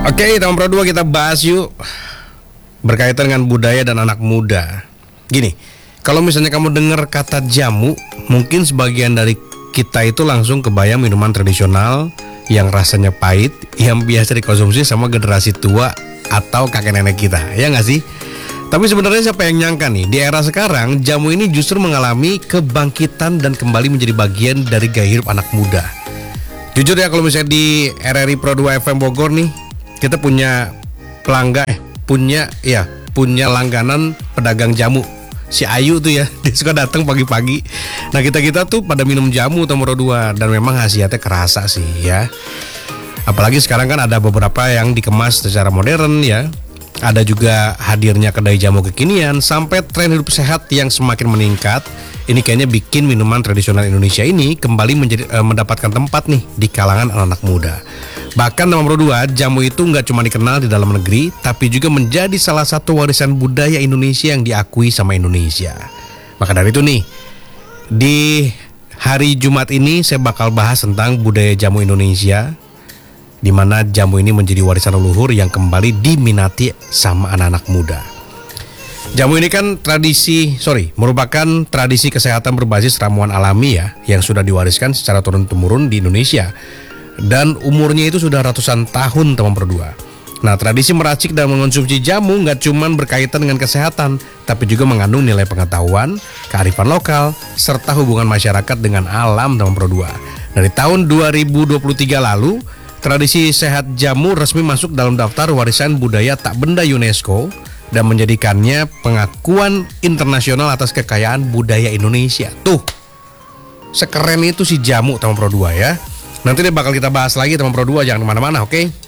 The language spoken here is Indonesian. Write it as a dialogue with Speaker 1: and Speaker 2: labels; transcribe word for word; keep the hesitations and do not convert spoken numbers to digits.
Speaker 1: Oke, teman Pro dua, kita bahas yuk berkaitan dengan budaya dan anak muda. Gini, kalau misalnya kamu dengar kata jamu, mungkin sebagian dari kita itu langsung kebayang minuman tradisional yang rasanya pahit, yang biasa dikonsumsi sama generasi tua atau kakek nenek kita, ya nggak sih? Tapi sebenarnya siapa yang nyangka nih, di era sekarang jamu ini justru mengalami kebangkitan dan kembali menjadi bagian dari gaya hidup anak muda. Jujur ya, kalau misalnya di R R I Pro dua F M Bogor nih, kita punya pelanggan, eh, punya ya punya langganan pedagang jamu. Si Ayu tuh ya, dia suka datang pagi-pagi. Nah, kita-kita tuh pada minum jamu Tomoro dua, dan memang khasiatnya kerasa sih ya. Apalagi sekarang kan ada beberapa yang dikemas secara modern ya. Ada juga hadirnya kedai jamu kekinian, sampai tren hidup sehat yang semakin meningkat. Ini kayaknya bikin minuman tradisional Indonesia ini kembali menjadi eh, mendapatkan tempat nih di kalangan anak-anak muda. Bahkan nomor dua, jamu itu nggak cuma dikenal di dalam negeri, tapi juga menjadi salah satu warisan budaya Indonesia yang diakui sama Indonesia. Maka dari itu nih, di hari Jumat ini saya bakal bahas tentang budaya jamu Indonesia, di mana jamu ini menjadi warisan leluhur yang kembali diminati sama anak-anak muda. Jamu ini kan tradisi, sorry, merupakan tradisi kesehatan berbasis ramuan alami ya, yang sudah diwariskan secara turun-temurun di Indonesia. Dan umurnya itu sudah ratusan tahun, teman berdua. Nah, tradisi meracik dan mengonsumsi jamu nggak cuma berkaitan dengan kesehatan, tapi juga mengandung nilai pengetahuan, kearifan lokal, serta hubungan masyarakat dengan alam, teman berdua. Dari tahun dua ribu dua puluh tiga lalu, tradisi sehat jamu resmi masuk dalam daftar warisan budaya tak benda UNESCO dan menjadikannya pengakuan internasional atas kekayaan budaya Indonesia. Tuh, sekeren itu si jamu, teman Pro dua ya. Nanti deh bakal kita bahas lagi, teman Pro dua, jangan kemana-mana, oke?